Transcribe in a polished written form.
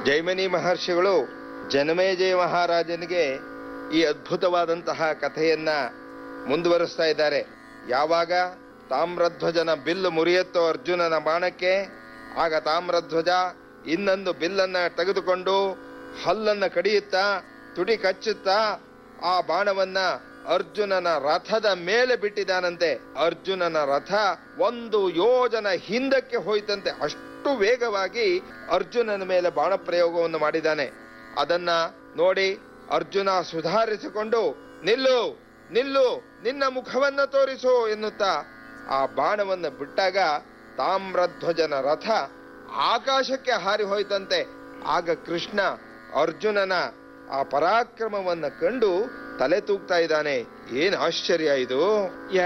ಜೈಮಿನಿ ಮಹರ್ಷಿಗಳು ಜನಮೇಜಯ ಮಹಾರಾಜನಿಗೆ ಈ ಅದ್ಭುತವಾದಂತಹ ಕಥೆಯನ್ನ ಮುಂದುವರಿಸ್ತಾ ಇದ್ದಾರೆ. ಯಾವಾಗ ತಾಮ್ರಧ್ವಜನ ಬಿಲ್ಲು ಮುರಿಯತ್ತೋ ಅರ್ಜುನನ ಬಾಣಕ್ಕೆ, ಆಗ ತಾಮ್ರಧ್ವಜ ಇನ್ನೊಂದು ಬಿಲ್ಲನ್ನ ತೆಗೆದುಕೊಂಡು ಹಲ್ಲನ್ನ ಕಡಿಯುತ್ತಾ ತುಡಿ ಕಚ್ಚುತ್ತಾ ಆ ಬಾಣವನ್ನ ಅರ್ಜುನನ ರಥದ ಮೇಲೆ ಬಿಟ್ಟಿದ್ದಾನಂತೆ. ಅರ್ಜುನನ ರಥ 1 ಯೋಜನ ಹಿಂದಕ್ಕೆ ಹೋಯ್ತಂತೆ. ಅಷ್ಟು ವೇಗವಾಗಿ ಅರ್ಜುನನ ಮೇಲೆ ಬಾಣ ಪ್ರಯೋಗವನ್ನು ಮಾಡಿದ್ದಾನೆ. ಅದನ್ನ ನೋಡಿ ಅರ್ಜುನ ಸುಧಾರಿಸಿಕೊಂಡು ನಿಲ್ಲು ನಿಲ್ಲು, ನಿನ್ನ ಮುಖವನ್ನ ತೋರಿಸು ಎನ್ನುತ್ತಾ ಆ ಬಾಣವನ್ನು ಬಿಟ್ಟಾಗ ತಾಮ್ರಧ್ವಜನ ರಥ ಆಕಾಶಕ್ಕೆ ಹಾರಿ ಹೋಯ್ತಂತೆ. ಆಗ ಕೃಷ್ಣ ಅರ್ಜುನನ ಆ ಪರಾಕ್ರಮವನ್ನ ಕಂಡು ತಲೆ ತೂಗ್ತಾ ಇದ್ದಾನೆ. ಏನ್ ಆಶ್ಚರ್ಯ ಇದು!